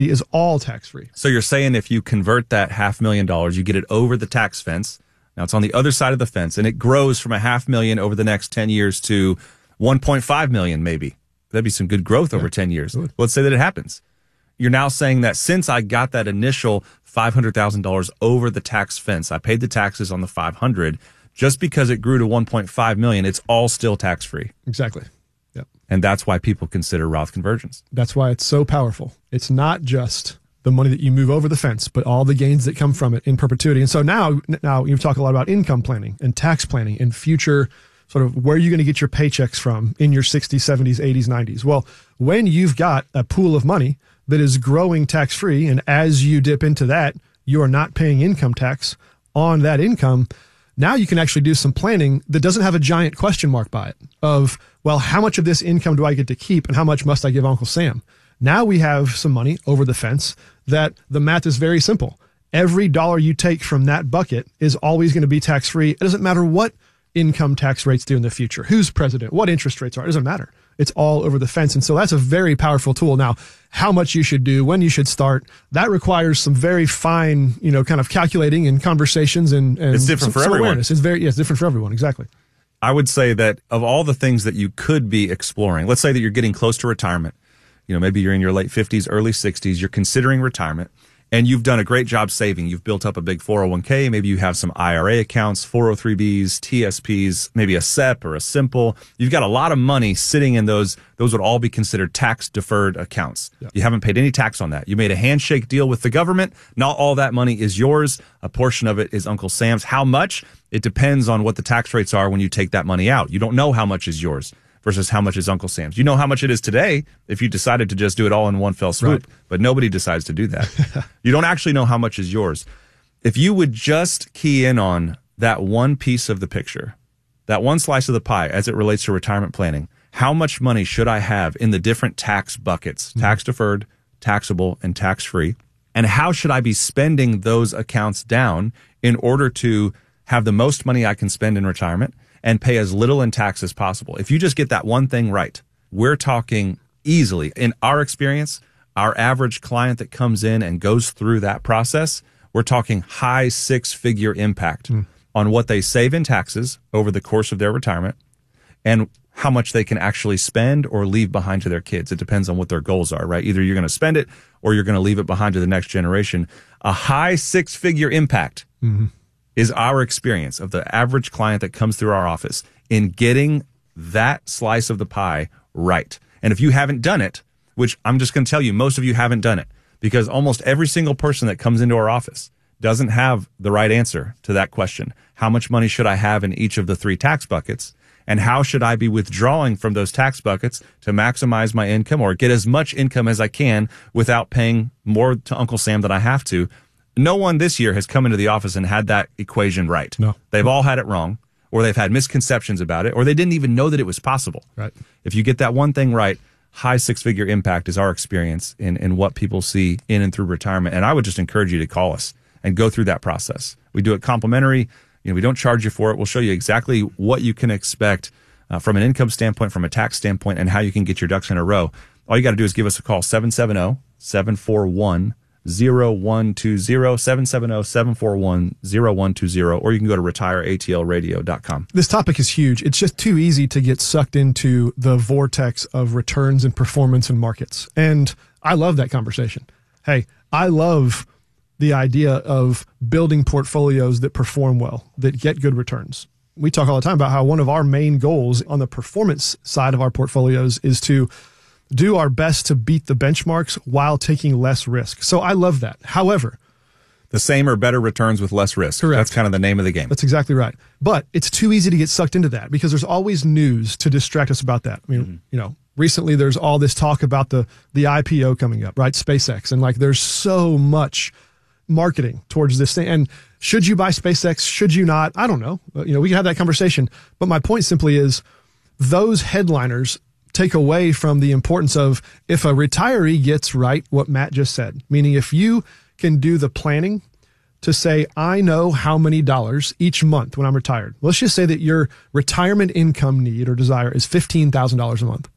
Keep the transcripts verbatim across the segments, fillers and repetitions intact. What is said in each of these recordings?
is all tax-free. So you're saying if you convert that half million dollars, you get it over the tax fence. Now it's on the other side of the fence, and it grows from a half million over the next ten years to one point five million maybe. That'd be some good growth over yeah, ten years. Let's say that it happens. You're now saying that since I got that initial five hundred thousand dollars over the tax fence, I paid the taxes on the five hundred, just because it grew to one point five million, it's all still tax-free. Exactly. Yep. And that's why people consider Roth conversions. That's why it's so powerful. It's not just the money that you move over the fence, but all the gains that come from it in perpetuity. And so now, now you've talked a lot about income planning and tax planning and future sort of where are you going to get your paychecks from in your sixties, seventies, eighties, nineties. Well, when you've got a pool of money that is growing tax-free, and as you dip into that, you are not paying income tax on that income, now you can actually do some planning that doesn't have a giant question mark by it of, well, how much of this income do I get to keep and how much must I give Uncle Sam? Now we have some money over the fence that the math is very simple. Every dollar you take from that bucket is always going to be tax-free. It doesn't matter what income tax rates do in the future, who's president, what interest rates are. It doesn't matter. It's all over the fence. And so that's a very powerful tool. Now, how much you should do, when you should start, that requires some very fine, you know, kind of calculating and conversations and, and it's different some, for some everyone. Awareness. It's very, yeah, it's different for everyone. Exactly. I would say that of all the things that you could be exploring, let's say that you're getting close to retirement. You know, maybe you're in your late fifties, early sixties, you're considering retirement, and you've done a great job saving. You've built up a big four oh one k. Maybe you have some I R A accounts, four oh three B's, T S Ps, maybe a S E P or a Simple. You've got a lot of money sitting in those. Those would all be considered tax-deferred accounts. Yep. You haven't paid any tax on that. You made a handshake deal with the government. Not all that money is yours. A portion of it is Uncle Sam's. How much? It depends on what the tax rates are when you take that money out. You don't know how much is yours versus how much is Uncle Sam's. You know how much it is today if you decided to just do it all in one fell swoop, right. But nobody decides to do that. You don't actually know how much is yours. If you would just key in on that one piece of the picture, that one slice of the pie as it relates to retirement planning, how much money should I have in the different tax buckets, mm-hmm. tax deferred, taxable, and tax-free, and how should I be spending those accounts down in order to have the most money I can spend in retirement and pay as little in tax as possible. If you just get that one thing right, we're talking easily. In our experience, our average client that comes in and goes through that process, we're talking high six-figure impact mm. on what they save in taxes over the course of their retirement and how much they can actually spend or leave behind to their kids. It depends on what their goals are, right? Either you're going to spend it or you're going to leave it behind to the next generation. A high six-figure impact mm-hmm. is our experience of the average client that comes through our office in getting that slice of the pie right. And if you haven't done it, which I'm just going to tell you, most of you haven't done it because almost every single person that comes into our office doesn't have the right answer to that question. How much money should I have in each of the three tax buckets? And how should I be withdrawing from those tax buckets to maximize my income or get as much income as I can without paying more to Uncle Sam than I have to? No one this year has come into the office and had that equation right. No. They've all had it wrong, or they've had misconceptions about it, or they didn't even know that it was possible. Right. If you get that one thing right, high six-figure impact is our experience in, in what people see in and through retirement. And I would just encourage you to call us and go through that process. We do it complimentary. You know, we don't charge you for it. We'll show you exactly what you can expect uh, from an income standpoint, from a tax standpoint, and how you can get your ducks in a row. All you got to do is give us a call, seven seven zero, seven four one, zero one two zero, seven seven zero, seven four one, zero one two zero, or you can go to retire A T L radio dot com. This topic is huge. It's just too easy to get sucked into the vortex of returns and performance and markets. And I love that conversation. Hey, I love the idea of building portfolios that perform well, that get good returns. We talk all the time about how one of our main goals on the performance side of our portfolios is to do our best to beat the benchmarks while taking less risk. So I love that. However, the same or better returns with less risk. Correct. That's kind of the name of the game. That's exactly right. But it's too easy to get sucked into that because there's always news to distract us about that. I mean, mm-hmm. you know, recently there's all this talk about the the I P O coming up, right? SpaceX. And like there's so much marketing towards this thing. And should you buy SpaceX? Should you not? I don't know. You know, we can have that conversation. But my point simply is those headliners take away from the importance of if a retiree gets right what Matt just said, meaning if you can do the planning to say, I know how many dollars each month when I'm retired. Let's just say that your retirement income need or desire is fifteen thousand dollars a month.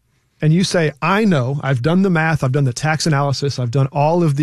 and you say, I know, I've done the math, I've done the tax analysis, I've done all of the